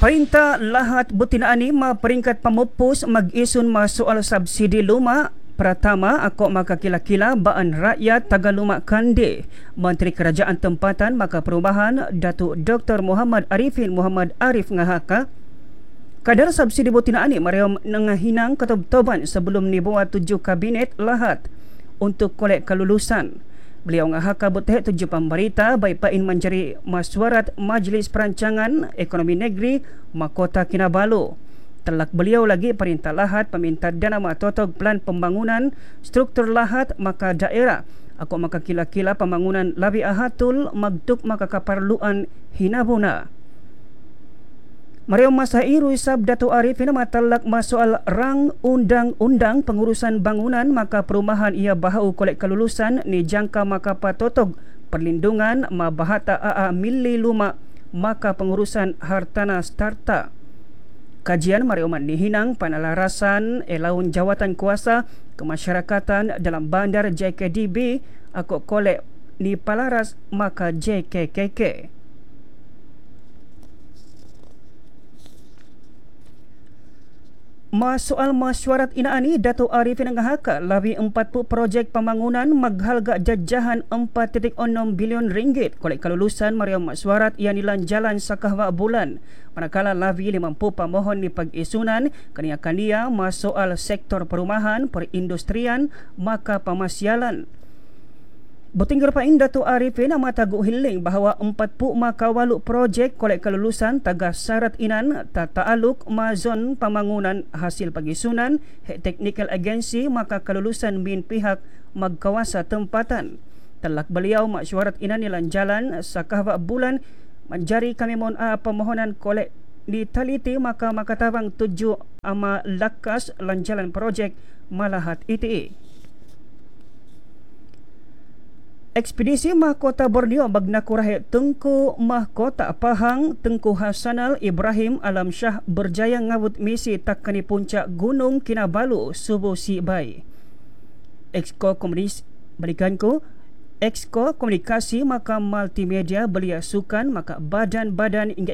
Perintah Lahat Butinaan ni peringkat pemupus mag-isun soal subsidi lumak. Pertama, ako makakila-kila baan rakyat Tagalumak Kande. Menteri Kerajaan Tempatan Maka Perubahan Datuk Dr. Muhammad Arifin Muhammad Arif ngahaka kadar subsidi butinaan ni mariam nangahinang ketob-toban sebelum ni buat 7 kabinet Lahat untuk kolek kelulusan. Beliau ngahaka butih 7 pemberita baipain menjadi mesyuarat Majlis Perancangan Ekonomi Negeri Mahkota Kinabalu. Telak beliau lagi perintah Lahat peminta dana matotog plan pembangunan struktur Lahat maka daerah. Aku maka kila-kila pembangunan labi ahatul magduk maka keperluan hinabuna. Mariam Masai Ruisab Datuk Arifin matalak masoal rang undang-undang pengurusan bangunan maka perumahan ia bahau kolek kelulusan ni jangka maka patotog perlindungan mabahata AA milli lumak maka pengurusan hartana starta. Kajian mariuman dihinang panalarasan elaun jawatan kuasa kemasyarakatan dalam bandar JKDB aku kolek ni palaras maka JKKK. Soal mesyuarat inaani Datuk Arifin ngahaka labi 40 projek pembangunan maghalga jajahan 4.6 bilion ringgit kolek kelulusan mariam mesyuarat yang nilan jalan sakahwa bulan manakala labi 50 pemohon di pag-isunan kania-kania soal sektor perumahan perindustrian maka pemasyalan. Butinggar pain Datuk Arifin amat tagu hiling bahawa 40 makawaluk projek kolek kelulusan tagas syarat inan tataaluk mazon pembangunan hasil pagisunan technical agency maka kelulusan min pihak magkawasa tempatan. Telak beliau masyuarat inan nilan jalan sakahwa bulan menjari kami pemohonan kolek ditaliti maka makatawang 7 ama lakas lanjalan projek Malahat ITE. Ekspedisi Mahkota Borneo Bagnakurahit Tengku Mahkota Pahang Tengku Hasanal Ibrahim Alam Syah berjaya ngawut misi takani puncak Gunung Kinabalu Subuh Sibai. Exco Komunikasi maka multimedia belia sukan maka badan-badan